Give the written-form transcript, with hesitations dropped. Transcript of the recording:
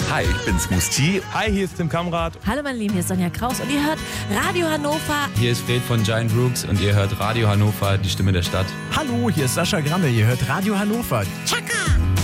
Hi, ich bin's Musti. Hi, hier ist Tim Kamrat. Hallo meine Lieben, hier ist Sonja Kraus und ihr hört Radio Hannover. Hier ist Fred von Giant Rooks und ihr hört Radio Hannover, die Stimme der Stadt. Hallo, hier ist Sascha Grammel, ihr hört Radio Hannover. Chaka!